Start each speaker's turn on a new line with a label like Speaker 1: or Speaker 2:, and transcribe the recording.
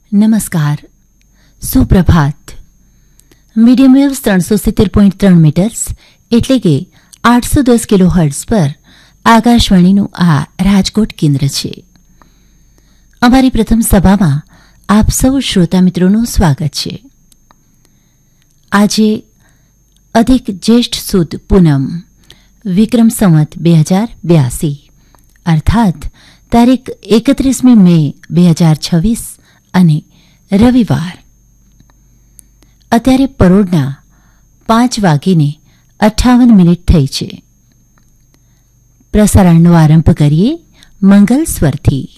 Speaker 1: નમસ્કાર, સુપ્રભાત. Medium waves 370.3 metres એટલે કે 810 કિલોહર્ટ્ઝ પર આકાશવાણીનું આ રાજકોટ કેન્દ્ર છે. અમારી પ્રથમ સભામાં આપ સૌ શ્રોતા મિત્રોનું સ્વાગત છે. આજે અધિક જ્યેષ્ઠ સુદ પૂનમ વિક્રમ સંવત 2082 અર્થાત તારીખ 31મી મે 2026 અને રવિવાર. અત્યારે પરોઢના 5:58 થઈ છે. પ્રસારણનો આરંભ કરીએ મંગલ સ્વરથી.